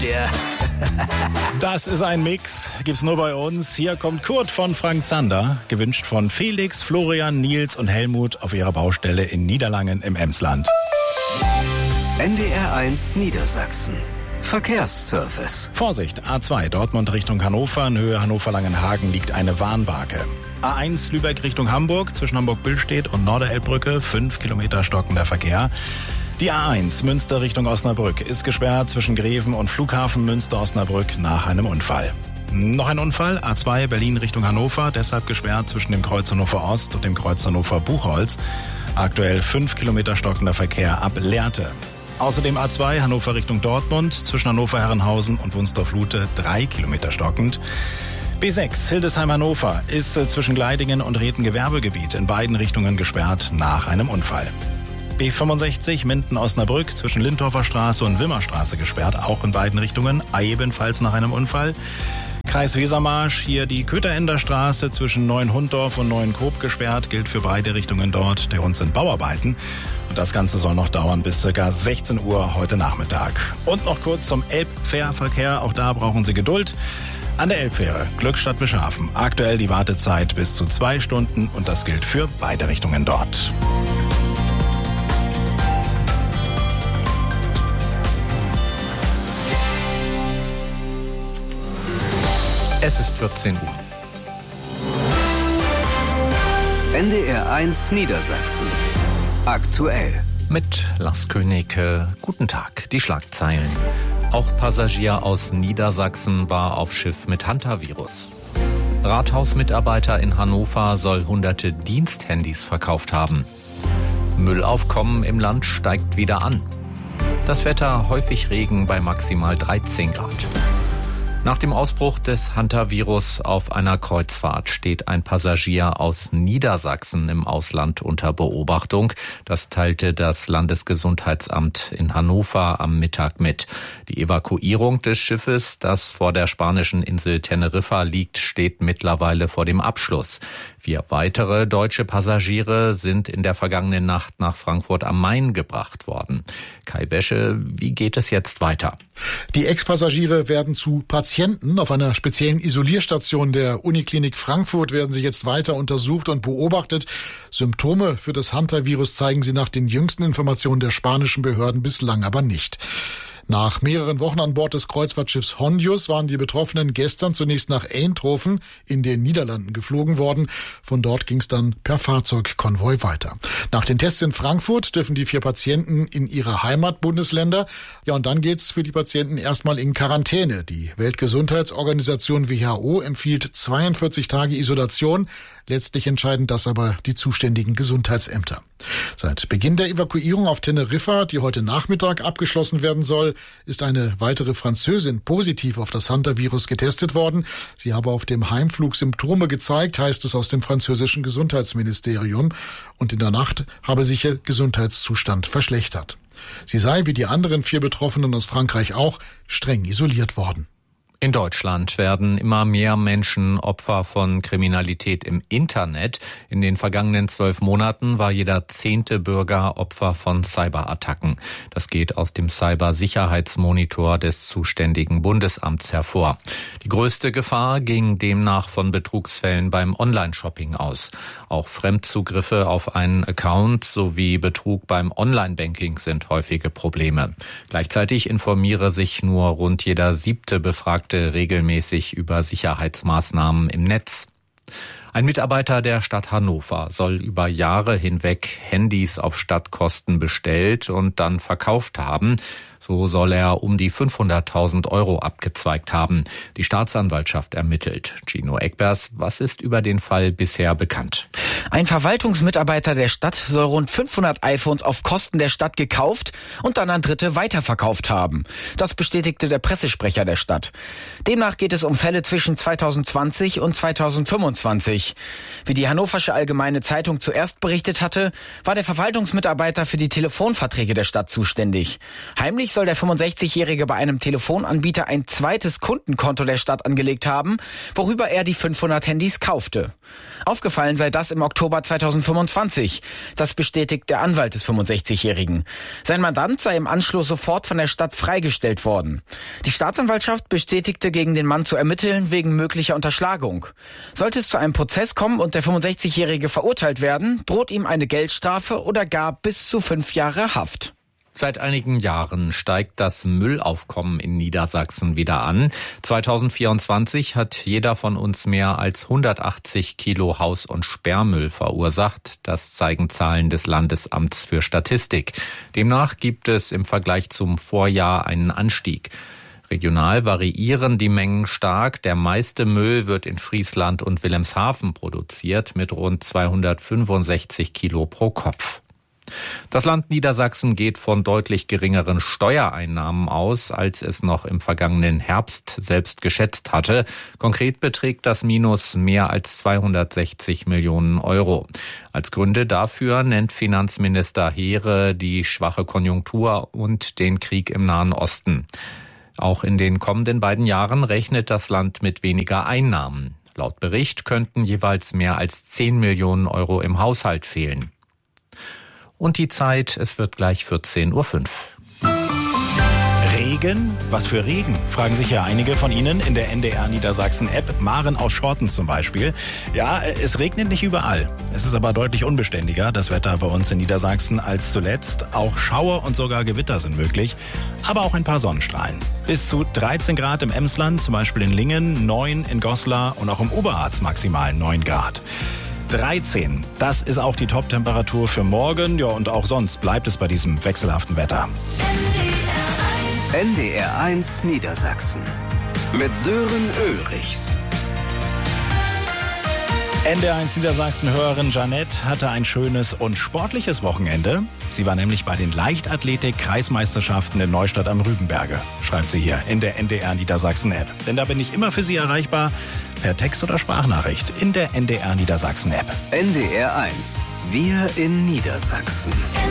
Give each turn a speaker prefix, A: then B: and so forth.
A: der...
B: Das ist ein Mix, gibt's nur bei uns. Hier kommt Kurt von Frank Zander, gewünscht von Felix, Florian, Nils und Helmut auf ihrer Baustelle in Niederlangen im Emsland.
A: NDR1 Niedersachsen. Verkehrsservice.
B: Vorsicht, A2 Dortmund Richtung Hannover, in Höhe Hannover-Langenhagen liegt eine Warnbarke. A1 Lübeck Richtung Hamburg, zwischen Hamburg-Billstedt und Norderelbbrücke, 5 Kilometer stockender Verkehr. Die A1 Münster Richtung Osnabrück ist gesperrt zwischen Greven und Flughafen Münster-Osnabrück nach einem Unfall. Noch ein Unfall, A2 Berlin Richtung Hannover, deshalb gesperrt zwischen dem Kreuz Hannover Ost und dem Kreuz Hannover Buchholz. Aktuell 5 Kilometer stockender Verkehr ab Lehrte. Außerdem A2 Hannover Richtung Dortmund, zwischen Hannover-Herrenhausen und Wunsdorf-Lute 3 Kilometer stockend. B6 Hildesheim-Hannover ist zwischen Gleidingen und Rhethen-Gewerbegebiet in beiden Richtungen gesperrt nach einem Unfall. B65 Minden-Osnabrück zwischen Lindorfer Straße und Wimmerstraße gesperrt, auch in beiden Richtungen, ebenfalls nach einem Unfall. Kreis Wesermarsch, hier die Köterender Straße zwischen Neuenhunddorf und Neuenkoop gesperrt, gilt für beide Richtungen dort. Der Grund sind Bauarbeiten. Und das Ganze soll noch dauern bis ca. 16 Uhr heute Nachmittag. Und noch kurz zum Elbfährverkehr, auch da brauchen Sie Geduld. An der Elbfähre Glückstadt Bischhafen. Aktuell die Wartezeit bis zu 2 Stunden und das gilt für beide Richtungen dort.
C: Es ist 14 Uhr.
A: NDR1 Niedersachsen. Aktuell.
C: Mit Lars König. Guten Tag. Die Schlagzeilen. Auch Passagier aus Niedersachsen war auf Schiff mit Hantavirus. Rathausmitarbeiter in Hannover soll hunderte Diensthandys verkauft haben. Müllaufkommen im Land steigt wieder an. Das Wetter häufig Regen bei maximal 13 Grad. Nach dem Ausbruch des Hantavirus auf einer Kreuzfahrt steht ein Passagier aus Niedersachsen im Ausland unter Beobachtung. Das teilte das Landesgesundheitsamt in Hannover am Mittag mit. Die Evakuierung des Schiffes, das vor der spanischen Insel Teneriffa liegt, steht mittlerweile vor dem Abschluss. 4 weitere deutsche Passagiere sind in der vergangenen Nacht nach Frankfurt am Main gebracht worden. Kai Wäsche, wie geht es jetzt weiter?
D: Die Ex-Passagiere werden zu Patienten. Auf einer speziellen Isolierstation der Uniklinik Frankfurt werden sie jetzt weiter untersucht und beobachtet. Symptome für das Hantavirus zeigen sie nach den jüngsten Informationen der spanischen Behörden bislang aber nicht. Nach mehreren Wochen an Bord des Kreuzfahrtschiffs Hondius waren die Betroffenen gestern zunächst nach Eindhoven in den Niederlanden geflogen worden. Von dort ging es dann per Fahrzeugkonvoi weiter. Nach den Tests in Frankfurt dürfen die 4 Patienten in ihre Heimatbundesländer. Ja, und dann geht's für die Patienten erstmal in Quarantäne. Die Weltgesundheitsorganisation WHO empfiehlt 42 Tage Isolation. Letztlich entscheiden das aber die zuständigen Gesundheitsämter. Seit Beginn der Evakuierung auf Teneriffa, die heute Nachmittag abgeschlossen werden soll, ist eine weitere Französin positiv auf das Hantavirus getestet worden. Sie habe auf dem Heimflug Symptome gezeigt, heißt es aus dem französischen Gesundheitsministerium. Und in der Nacht habe sich ihr Gesundheitszustand verschlechtert. Sie sei, wie die anderen 4 Betroffenen aus Frankreich auch, streng isoliert worden.
C: In Deutschland werden immer mehr Menschen Opfer von Kriminalität im Internet. In den vergangenen 12 Monaten war jeder 10. Bürger Opfer von Cyberattacken. Das geht aus dem Cybersicherheitsmonitor des zuständigen Bundesamts hervor. Die größte Gefahr ging demnach von Betrugsfällen beim Online-Shopping aus. Auch Fremdzugriffe auf einen Account sowie Betrug beim Online-Banking sind häufige Probleme. Gleichzeitig informiere sich nur rund jeder 7. Befragte regelmäßig über Sicherheitsmaßnahmen im Netz. Ein Mitarbeiter der Stadt Hannover soll über Jahre hinweg Handys auf Stadtkosten bestellt und dann verkauft haben. So soll er um die 500.000 € abgezweigt haben. Die Staatsanwaltschaft ermittelt. Gino Eckbers, was ist über den Fall bisher bekannt?
E: Ein Verwaltungsmitarbeiter der Stadt soll rund 500 iPhones auf Kosten der Stadt gekauft und dann an Dritte weiterverkauft haben. Das bestätigte der Pressesprecher der Stadt. Demnach geht es um Fälle zwischen 2020 und 2025. Wie die Hannoversche Allgemeine Zeitung zuerst berichtet hatte, war der Verwaltungsmitarbeiter für die Telefonverträge der Stadt zuständig. Heimlich Angeblich soll der 65-Jährige bei einem Telefonanbieter ein zweites Kundenkonto der Stadt angelegt haben, worüber er die 500 Handys kaufte. Aufgefallen sei das im Oktober 2025. Das bestätigt der Anwalt des 65-Jährigen. Sein Mandant sei im Anschluss sofort von der Stadt freigestellt worden. Die Staatsanwaltschaft bestätigte, gegen den Mann zu ermitteln wegen möglicher Unterschlagung. Sollte es zu einem Prozess kommen und der 65-Jährige verurteilt werden, droht ihm eine Geldstrafe oder gar bis zu 5 Jahre Haft.
C: Seit einigen Jahren steigt das Müllaufkommen in Niedersachsen wieder an. 2024 hat jeder von uns mehr als 180 Kilo Haus- und Sperrmüll verursacht. Das zeigen Zahlen des Landesamts für Statistik. Demnach gibt es im Vergleich zum Vorjahr einen Anstieg. Regional variieren die Mengen stark. Der meiste Müll wird in Friesland und Wilhelmshaven produziert mit rund 265 Kilo pro Kopf. Das Land Niedersachsen geht von deutlich geringeren Steuereinnahmen aus, als es noch im vergangenen Herbst selbst geschätzt hatte. Konkret beträgt das Minus mehr als 260 Millionen Euro. Als Gründe dafür nennt Finanzminister Heere die schwache Konjunktur und den Krieg im Nahen Osten. Auch in den kommenden beiden Jahren rechnet das Land mit weniger Einnahmen. Laut Bericht könnten jeweils mehr als 10 Millionen Euro im Haushalt fehlen. Und die Zeit, es wird gleich 14:05 Uhr.
B: Regen? Was für Regen? Fragen sich ja einige von Ihnen in der NDR Niedersachsen-App. Maren aus Schortens zum Beispiel. Ja, es regnet nicht überall. Es ist aber deutlich unbeständiger, das Wetter bei uns in Niedersachsen, als zuletzt. Auch Schauer und sogar Gewitter sind möglich, aber auch ein paar Sonnenstrahlen. Bis zu 13 Grad im Emsland, zum Beispiel in Lingen, 9 in Goslar und auch im Oberharz maximal 9 Grad. 13. Das ist auch die Top-Temperatur für morgen. Ja, und auch sonst bleibt es bei diesem wechselhaften Wetter.
A: NDR1 Niedersachsen mit Sören Ulrichs.
B: NDR1 Niedersachsen-Hörerin Janette hatte ein schönes und sportliches Wochenende. Sie war nämlich bei den Leichtathletik-Kreismeisterschaften in Neustadt am Rübenberge, schreibt sie hier in der NDR Niedersachsen-App. Denn da bin ich immer für Sie erreichbar, per Text oder Sprachnachricht in der NDR Niedersachsen-App.
A: NDR1, wir in Niedersachsen.